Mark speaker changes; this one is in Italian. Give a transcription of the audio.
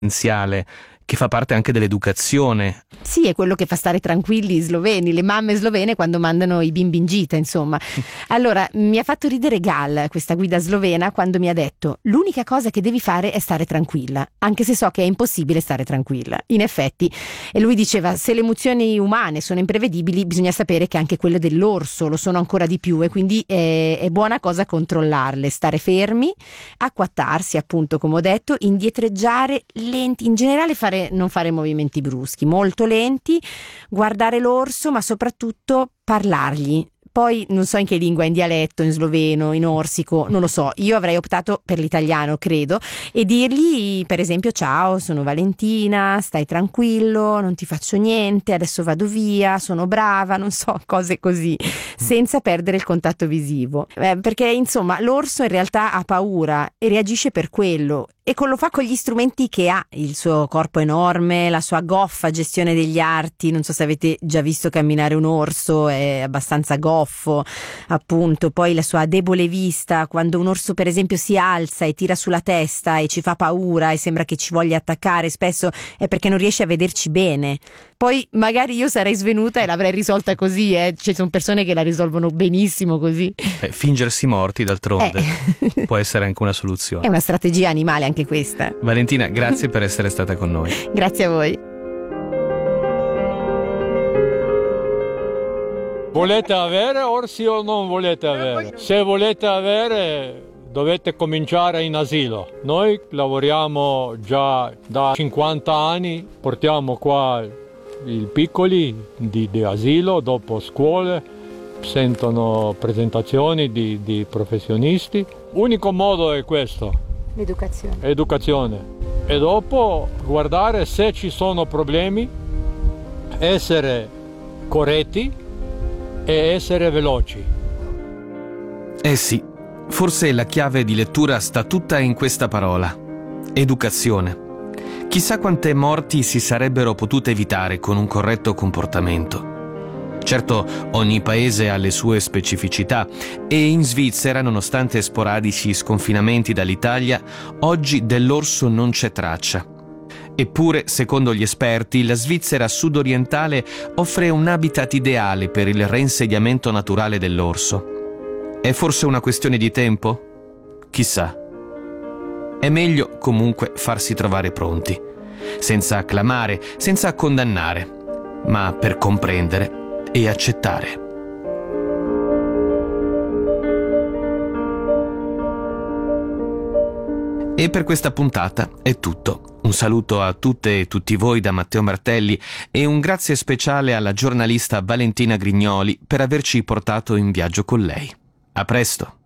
Speaker 1: che fa parte anche dell'educazione.
Speaker 2: Sì, è quello che fa stare tranquilli i sloveni, le mamme slovene quando mandano i bimbi in gita, insomma. Allora, mi ha fatto ridere Gal, questa guida slovena, quando mi ha detto: l'unica cosa che devi fare è stare tranquilla, anche se so che è impossibile stare tranquilla. In effetti, e lui diceva, se le emozioni umane sono imprevedibili, bisogna sapere che anche quelle dell'orso lo sono ancora di più, e quindi è buona cosa controllarle, stare fermi, acquattarsi, appunto, come ho detto, indietreggiare, lenti, in generale non fare movimenti bruschi, molto lenti, guardare l'orso, ma soprattutto parlargli. Poi non so in che lingua, in dialetto, in sloveno, in orsico, non lo so. Io avrei optato per l'italiano, credo, e dirgli, per esempio: ciao, sono Valentina, stai tranquillo, non ti faccio niente, adesso vado via, sono brava, non so, cose così, senza perdere il contatto visivo. Perché insomma l'orso in realtà ha paura e reagisce per quello, e lo fa con gli strumenti che ha, il suo corpo enorme, la sua goffa gestione degli arti. Non so se avete già visto camminare un orso, è abbastanza goffo, appunto. Poi la sua debole vista, quando un orso per esempio si alza e tira sulla testa e ci fa paura e sembra che ci voglia attaccare, spesso è perché non riesce a vederci bene. Poi magari io sarei svenuta e l'avrei risolta così, ci sono persone che la risolvono benissimo così.
Speaker 1: Fingersi morti, d'altronde, può essere anche una soluzione.
Speaker 2: È una strategia animale anche questa.
Speaker 1: Valentina, grazie per essere stata con noi.
Speaker 2: Grazie a voi.
Speaker 3: Volete avere orsi o non volete avere? Se volete avere, dovete cominciare in asilo. Noi lavoriamo già da 50 anni, portiamo qua i piccoli di asilo dopo scuole, sentono presentazioni di professionisti. L'unico modo è questo: educazione. E dopo guardare se ci sono problemi, essere corretti e essere veloci.
Speaker 1: Eh sì, forse la chiave di lettura sta tutta in questa parola: educazione. Chissà quante morti si sarebbero potute evitare con un corretto comportamento. Certo, ogni paese ha le sue specificità e in Svizzera, nonostante sporadici sconfinamenti dall'Italia, oggi dell'orso non c'è traccia. Eppure, secondo gli esperti, la Svizzera sudorientale offre un habitat ideale per il reinsediamento naturale dell'orso. È forse una questione di tempo? Chissà. È meglio comunque farsi trovare pronti, senza acclamare, senza condannare, ma per comprendere e accettare. E per questa puntata è tutto. Un saluto a tutte e tutti voi da Matteo Martelli e un grazie speciale alla giornalista Valentina Grignoli per averci portato in viaggio con lei. A presto!